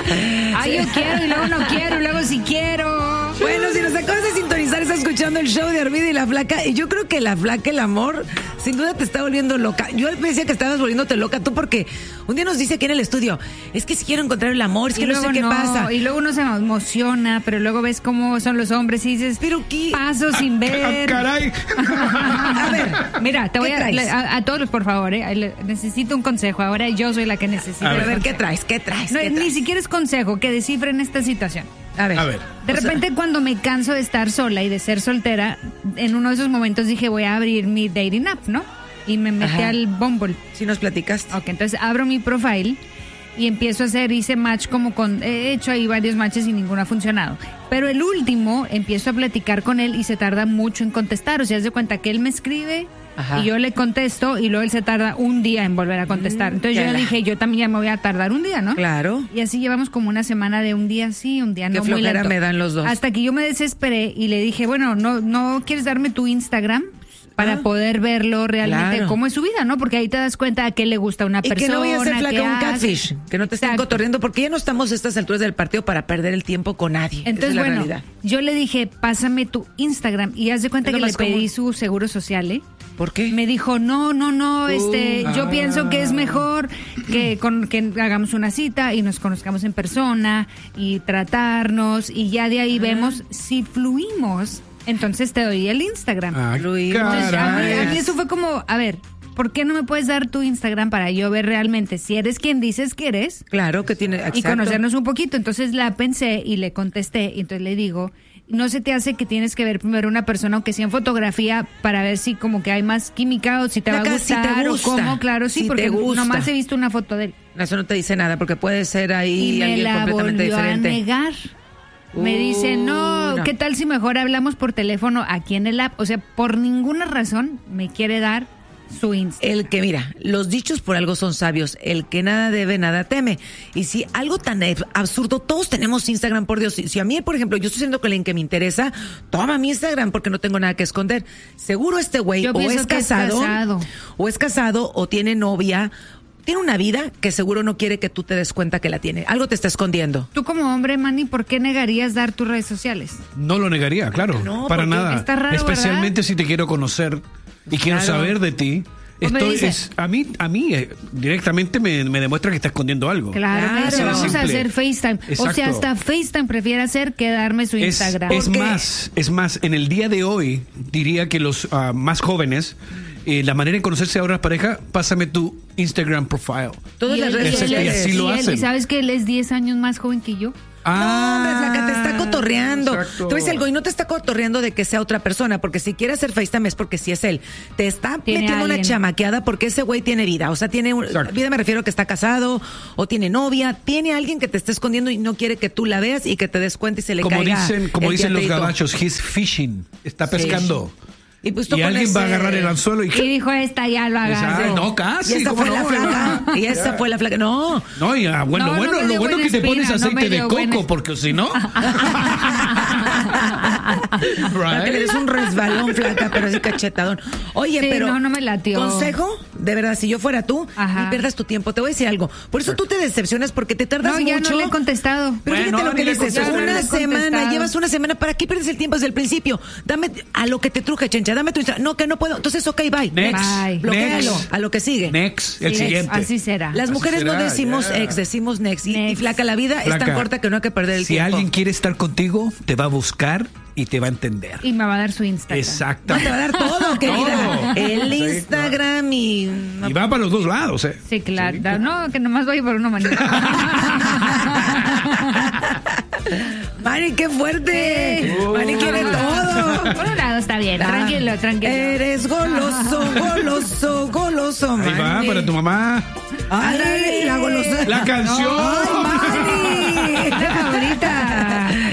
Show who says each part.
Speaker 1: Ay, yo quiero y luego no quiero y luego sí quiero.
Speaker 2: Bueno, si nos acabas de sintonizar, estás escuchando el show de Armida y la Flaca. Y yo creo que la Flaca, el amor, sin duda te está volviendo loca. Yo decía que estabas volviéndote loca tú porque un día nos dice aquí en el estudio, es que si quiero encontrar el amor, es que no sé qué pasa.
Speaker 1: Y luego uno se emociona, pero luego ves cómo son los hombres y dices,
Speaker 2: pero qué
Speaker 1: paso sin ver.
Speaker 3: ¡Caray!
Speaker 2: A ver,
Speaker 1: mira, te voy
Speaker 2: a
Speaker 1: a todos, por favor, necesito un consejo. Ahora yo soy la que necesito.
Speaker 2: A ver, ¿qué traes?
Speaker 1: No, ni siquiera es consejo, que descifren esta situación.
Speaker 2: A ver.
Speaker 1: De repente, cuando me canso de estar sola y de ser soltera, en uno de esos momentos dije, voy a abrir mi dating app, ¿no? Y me metí al Bumble.
Speaker 2: Sí nos platicaste.
Speaker 1: Ok, entonces abro mi profile y empiezo a hice match he hecho ahí varios matches y ninguno ha funcionado. Pero el último, empiezo a platicar con él y se tarda mucho en contestar. O sea, haz de cuenta que él me escribe y yo le contesto y luego él se tarda un día en volver a contestar. Entonces yo dije, yo también ya me voy a tardar un día, ¿no?
Speaker 2: Claro.
Speaker 1: Y así llevamos como una semana de un día sí, un día no.
Speaker 2: Qué flojera me dan los dos.
Speaker 1: Hasta que yo me desesperé y le dije, bueno, ¿no quieres darme tu Instagram? Para poder verlo realmente cómo es su vida, ¿no? Porque ahí te das cuenta a qué le gusta a una persona.
Speaker 2: Y que no voy a hacer Flaca un catfish,
Speaker 1: hace.
Speaker 2: que no te estén cotorreando, porque ya no estamos a estas alturas del partido para perder el tiempo con nadie.
Speaker 1: Entonces,
Speaker 2: esa es la realidad.
Speaker 1: Yo le dije, pásame tu Instagram, y haz de cuenta que le pedí su seguro social, ¿eh?
Speaker 2: ¿Por qué?
Speaker 1: Me dijo, no, yo pienso que es mejor que hagamos una cita y nos conozcamos en persona y tratarnos, y ya de ahí vemos si fluimos. Entonces te doy el Instagram.
Speaker 2: Entonces,
Speaker 1: a mí eso fue como, a ver, ¿por qué no me puedes dar tu Instagram para yo ver realmente si eres quien dices que eres?
Speaker 2: Claro que tiene, exacto.
Speaker 1: Y conocernos un poquito. Entonces la pensé y le contesté, y entonces le digo, ¿no se te hace que tienes que ver primero una persona, aunque sea en fotografía, para ver si como que hay más química o si te va a gustar?
Speaker 2: Si te gusta,
Speaker 1: o cómo? Claro, sí,
Speaker 2: si
Speaker 1: porque nomás he visto una foto de él.
Speaker 2: Eso no te dice nada, porque puede ser ahí alguien completamente diferente.
Speaker 1: Y me la volvió a negar. Me dice, no, ¿qué tal si mejor hablamos por teléfono aquí en el app? O sea, por ninguna razón me quiere dar su Instagram.
Speaker 2: El que, mira, los dichos por algo son sabios. El que nada debe, nada teme. Y si algo tan absurdo, todos tenemos Instagram, por Dios. Si a mí, por ejemplo, yo estoy siendo con alguien que me interesa, toma mi Instagram porque no tengo nada que esconder. Seguro este güey o es casado o tiene novia. Tiene una vida que seguro no quiere que tú te des cuenta que la tiene. Algo te está escondiendo.
Speaker 1: Tú como hombre, Manny, ¿por qué negarías dar tus redes sociales?
Speaker 3: No lo negaría, claro. No, para nada.
Speaker 1: Está raro,
Speaker 3: especialmente
Speaker 1: ¿verdad?
Speaker 3: si te quiero conocer y quiero saber de ti. A mí directamente me demuestra que está escondiendo algo.
Speaker 1: Claro, vamos a hacer FaceTime.
Speaker 3: Exacto.
Speaker 1: O sea, hasta FaceTime prefiere hacer que darme su Instagram.
Speaker 3: Es más, en el día de hoy diría que los más jóvenes, la manera de conocerse ahora es pareja, pásame tu Instagram profile.
Speaker 2: Todas las redes
Speaker 3: sociales. Y así lo hacen.
Speaker 1: ¿Y sabes que él es 10 años más joven que yo?
Speaker 2: No, hombre, Flaca, te está cotorreando.
Speaker 3: Exacto.
Speaker 2: Tú dices algo y no te está cotorreando de que sea otra persona, porque si quiere hacer FaceTime es porque si es él. Te está metiendo una chamaqueada porque ese güey tiene vida. O sea, tiene vida, me refiero a que está casado o tiene novia. Tiene alguien que te está escondiendo y no quiere que tú la veas y que te des cuenta y se le caiga.
Speaker 3: Como dicen los gabachos, he's fishing. Está pescando.
Speaker 2: Y, pues
Speaker 3: alguien va a agarrar el anzuelo y
Speaker 1: dijo, esta ya lo agarró.
Speaker 3: No, casi.
Speaker 2: Y esa fue la Flaca. Y esa fue la Flaca. No.
Speaker 3: No, y lo bueno que te pones aceite de coco, porque si no.
Speaker 2: Right. Le des un resbalón, Flaca, pero así cachetadón. Oye,
Speaker 1: sí,
Speaker 2: pero.
Speaker 1: No me latió.
Speaker 2: Consejo, de verdad, si yo fuera tú, ni pierdas tu tiempo. Te voy a decir algo. Por eso tú te decepcionas porque te tardas mucho.
Speaker 1: No, ya no le he contestado.
Speaker 2: Pero fíjate lo que dices. Llevas una semana. ¿Para qué pierdes el tiempo desde el principio? Dame a lo que te truje, chencha. Dame tu Instagram. No, que no puedo. Entonces, ok, bye.
Speaker 1: Bye.
Speaker 2: Bloquéalo. A lo que sigue.
Speaker 3: Next. El siguiente.
Speaker 1: Así será.
Speaker 2: Las mujeres no decimos ex, decimos next. Y Flaca, la vida es tan corta que no hay que perder el tiempo.
Speaker 3: Si alguien quiere estar contigo, te va a buscar y te va a entender.
Speaker 1: Y me va a dar su Instagram.
Speaker 3: Exacto.
Speaker 2: No, te va a dar todo, querida. El Instagram y
Speaker 3: va para los dos lados, ¿eh?
Speaker 1: Sí, claro. Sí, claro. No, que nomás voy por una manera.
Speaker 2: Mari, qué fuerte. Mari quiere todo.
Speaker 1: Por un lado está bien. Tranquilo.
Speaker 2: Eres goloso,
Speaker 3: Ahí va, para tu mamá.
Speaker 2: Ay, la golosa.
Speaker 3: La canción.
Speaker 2: Ay, Mari.
Speaker 1: La favorita.